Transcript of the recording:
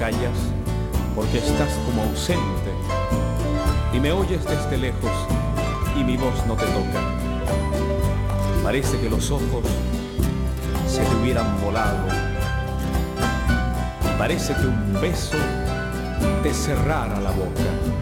callas porque estás como ausente y me oyes desde lejos y mi voz no te toca. Parece que los ojos se te hubieran volado y parece que un beso te cerrara la boca.